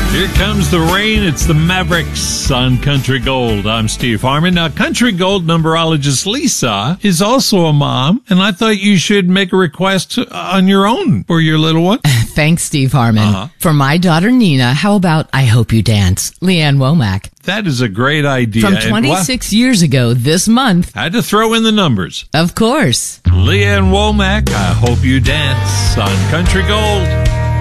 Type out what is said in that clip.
Here comes the rain. It's the Mavericks on Country Gold. I'm Steve Harmon. Now, Country Gold numerologist Lisa is also a mom, and I thought you should make a request on your own for your little one. Thanks, Steve Harmon. For my daughter Nina, how about I Hope You Dance? Leanne Womack. That is a great idea. From 26 years ago this month. I had to throw in the numbers. Of course. Leanne Womack, I Hope You Dance on Country Gold.